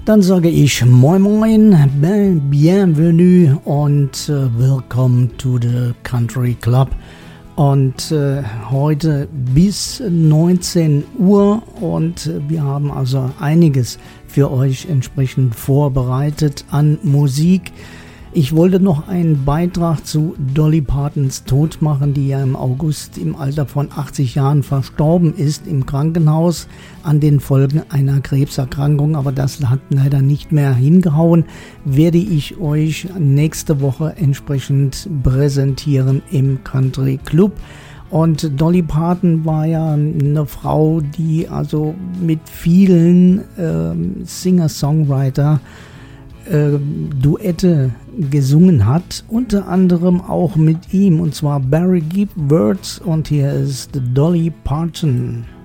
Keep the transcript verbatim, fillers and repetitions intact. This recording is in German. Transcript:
Dann sage ich Moin Moin, Bienvenue und äh, Welcome to the Country Club. Und äh, heute bis neunzehn Uhr und äh, wir haben also einiges für euch entsprechend vorbereitet an Musik. Ich wollte noch einen Beitrag zu Dolly Partons Tod machen, die ja im August im Alter von achtzig Jahren verstorben ist im Krankenhaus an den Folgen einer Krebserkrankung. Aber das hat leider nicht mehr hingehauen. Werde ich euch nächste Woche entsprechend präsentieren im Country Club. Und Dolly Parton war ja eine Frau, die also mit vielen äh, Singer-Songwriter äh, Duette gesungen hat, unter anderem auch mit ihm, und zwar Barry Gibb Words, und hier ist Dolly Parton.